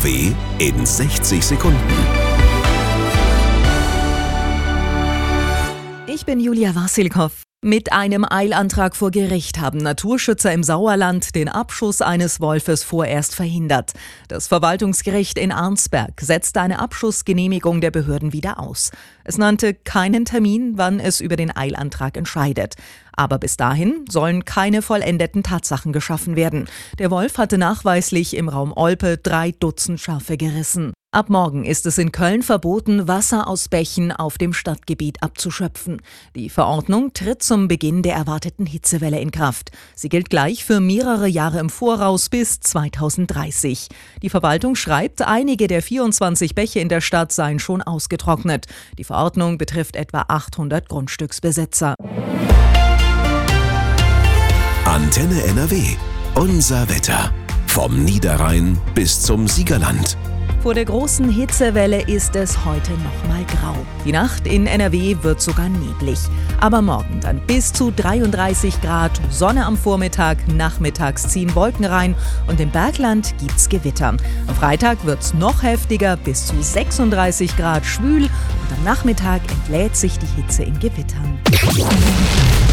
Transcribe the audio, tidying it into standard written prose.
NRW in 60 Sekunden. Ich bin Julia Wassilkow. Mit einem Eilantrag vor Gericht haben Naturschützer im Sauerland den Abschuss eines Wolfes vorerst verhindert. Das Verwaltungsgericht in Arnsberg setzte eine Abschussgenehmigung der Behörden wieder aus. Es nannte keinen Termin, wann es über den Eilantrag entscheidet. Aber bis dahin sollen keine vollendeten Tatsachen geschaffen werden. Der Wolf hatte nachweislich im Raum Olpe 3 Dutzend Schafe gerissen. Ab morgen ist es in Köln verboten, Wasser aus Bächen auf dem Stadtgebiet abzuschöpfen. Die Verordnung tritt zum Beginn der erwarteten Hitzewelle in Kraft. Sie gilt gleich für mehrere Jahre im Voraus bis 2030. Die Verwaltung schreibt, einige der 24 Bäche in der Stadt seien schon ausgetrocknet. Die Verordnung betrifft etwa 800 Grundstücksbesitzer. Antenne NRW. Unser Wetter. Vom Niederrhein bis zum Siegerland. Vor der großen Hitzewelle ist es heute nochmal grau. Die Nacht in NRW wird sogar neblig. Aber morgen dann bis zu 33 Grad, Sonne am Vormittag, nachmittags ziehen Wolken rein und im Bergland gibt's Gewitter. Am Freitag wird's noch heftiger, bis zu 36 Grad schwül und am Nachmittag entlädt sich die Hitze in Gewittern.